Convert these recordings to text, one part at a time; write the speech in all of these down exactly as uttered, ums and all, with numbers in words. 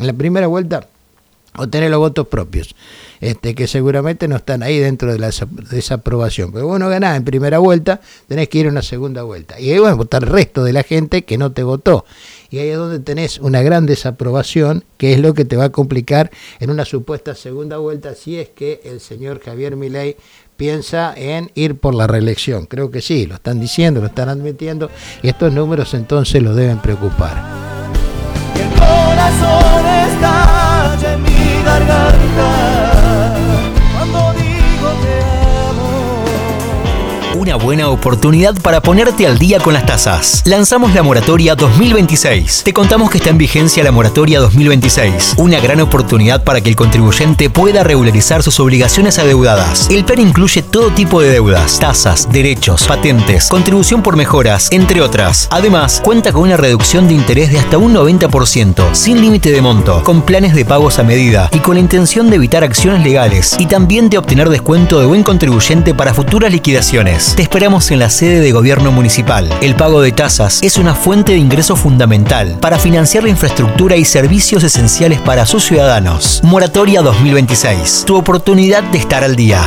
en la primera vuelta obtener los votos propios, este, que seguramente no están ahí dentro de la desaprobación. Pero vos no ganás en primera vuelta, tenés que ir a una segunda vuelta. Y ahí van a votar el resto de la gente que no te votó. Y ahí es donde tenés una gran desaprobación, que es lo que te va a complicar en una supuesta segunda vuelta, si es que el señor Javier Milei piensa en ir por la reelección. Creo que sí, lo están diciendo, lo están admitiendo, y estos números entonces los deben preocupar. El corazón está en mi garganta cuando digo te amo. Una buena oportunidad para ponerte al día con las tasas. Lanzamos la moratoria dos mil veintiséis. Te contamos que está en vigencia la moratoria dos mil veintiséis. Una gran oportunidad para que el contribuyente pueda regularizar sus obligaciones adeudadas. El plan incluye todo tipo de deudas, tasas, derechos, patentes, contribución por mejoras, entre otras. Además, cuenta con una reducción de interés de hasta un noventa por ciento, sin límite de monto, con planes de pagos a medida y con la intención de evitar acciones legales y también de obtener descuento de buen contribuyente para futuras liquidaciones. Te esperamos en la sede de gobierno municipal. El pago de tasas es una fuente de ingreso fundamental para financiar la infraestructura y servicios esenciales para sus ciudadanos. Moratoria dos mil veintiséis. Tu oportunidad de estar al día.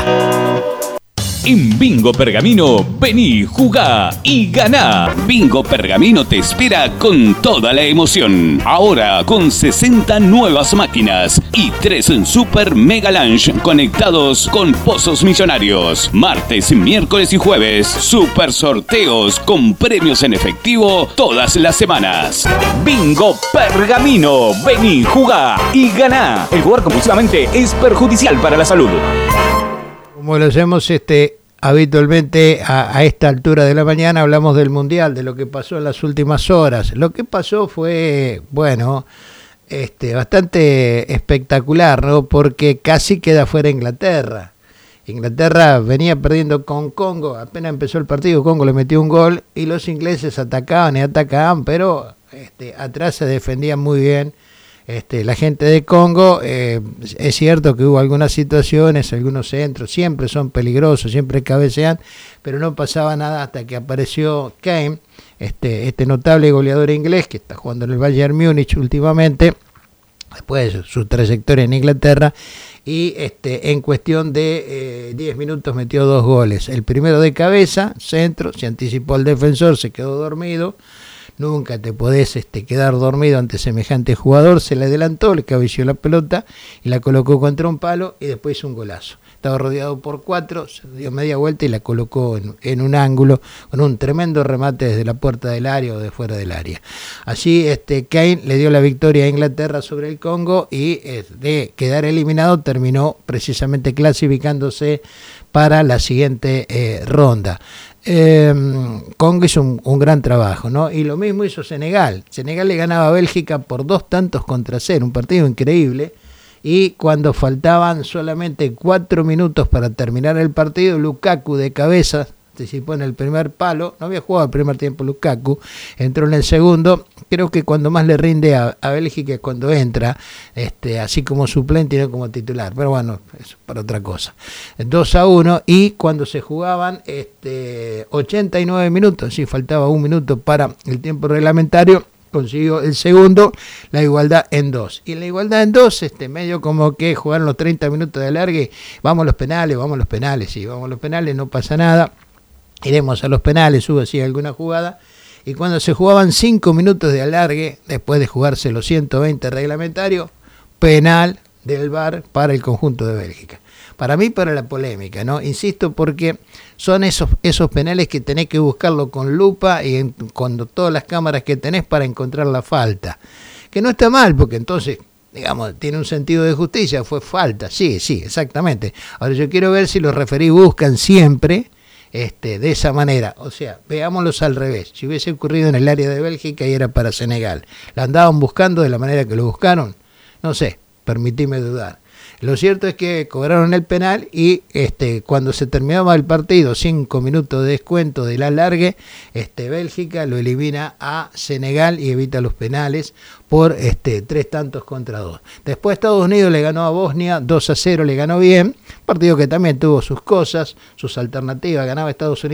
En Bingo Pergamino, vení, jugá y ganá. Bingo Pergamino te espera con toda la emoción. Ahora con sesenta nuevas máquinas y tres Super Mega Lunch conectados con pozos millonarios. Martes, miércoles y jueves, super sorteos con premios en efectivo todas las semanas. Bingo Pergamino, vení, jugá y ganá. El jugar compulsivamente es perjudicial para la salud. Como lo hacemos este, habitualmente a, a esta altura de la mañana, hablamos del Mundial, de lo que pasó en las últimas horas. Lo que pasó fue, bueno, este, bastante espectacular, ¿no? Porque casi queda fuera Inglaterra. Inglaterra venía perdiendo con Congo, apenas empezó el partido, Congo le metió un gol y los ingleses atacaban y atacaban, pero este, atrás se defendían muy bien. Este, la gente de Congo, eh, es cierto que hubo algunas situaciones, algunos centros, siempre son peligrosos, siempre cabecean, pero no pasaba nada hasta que apareció Kane, este, este notable goleador inglés que está jugando en el Bayern Múnich últimamente, después de su trayectoria en Inglaterra, y este, en cuestión de eh, diez minutos metió dos goles. El primero de cabeza, centro, se anticipó al defensor, se quedó dormido. Nunca te podés este, quedar dormido ante semejante jugador. Se le adelantó, le cabeció la pelota y la colocó contra un palo y después hizo un golazo. Estaba rodeado por cuatro, se dio media vuelta y la colocó en, en un ángulo con un tremendo remate desde la puerta del área o de fuera del área. Así este, Kane le dio la victoria a Inglaterra sobre el Congo y eh, de quedar eliminado terminó precisamente clasificándose para la siguiente eh, ronda. Eh, Congo hizo un, un gran trabajo, ¿no? Y lo mismo hizo Senegal. Senegal le ganaba a Bélgica por dos tantos contra cero, un partido increíble. Y cuando faltaban solamente cuatro minutos para terminar el partido, Lukaku de cabeza participó en el primer palo. No había jugado el primer tiempo Lukaku, entró en el segundo. Creo que cuando más le rinde a, a Bélgica es cuando entra, este, así como suplente y no como titular. Pero bueno, eso para otra cosa. dos a uno, y cuando se jugaban este, ochenta y nueve minutos, sí, faltaba un minuto para el tiempo reglamentario, consiguió el segundo, la igualdad en dos. Y en la igualdad en dos, este, medio como que jugaron los treinta minutos de alargue, vamos a los penales, vamos a los penales, sí, vamos a los penales, no pasa nada. Iremos a los penales, hubo así alguna jugada, y cuando se jugaban cinco minutos de alargue, después de jugarse los ciento veinte reglamentarios, penal del V A R para el conjunto de Bélgica. Para mí, para la polémica, ¿no? Insisto, porque son esos, esos penales que tenés que buscarlo con lupa y en, con todas las cámaras que tenés para encontrar la falta. Que no está mal, porque entonces, digamos, tiene un sentido de justicia, fue falta, sí, sí, exactamente. Ahora yo quiero ver si los referís buscan siempre Este, de esa manera, o sea, veámoslos al revés. Si hubiese ocurrido en el área de Bélgica y era para Senegal, ¿la andaban buscando de la manera que lo buscaron? No sé, permitime dudar. Lo cierto es que cobraron el penal y este, cuando se terminaba el partido, cinco minutos de descuento del alargue, este, Bélgica lo elimina a Senegal y evita los penales por este, tres tantos contra dos. Después Estados Unidos le ganó a Bosnia, dos a cero le ganó bien, partido que también tuvo sus cosas, sus alternativas, ganaba Estados Unidos